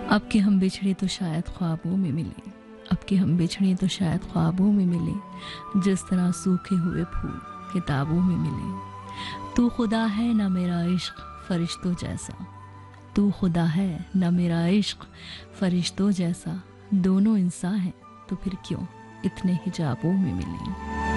अब के हम बिछड़े तो शायद ख्वाबों में मिले, अब के हम बिछड़े तो शायद ख्वाबों में मिले, जिस तरह सूखे हुए फूल किताबों में मिले। तू खुदा है ना मेरा इश्क फरिश्तों जैसा, तू खुदा है ना मेरा इश्क फरिश्तों जैसा, दोनों इंसान हैं तो फिर क्यों इतने हिजाबों में मिले।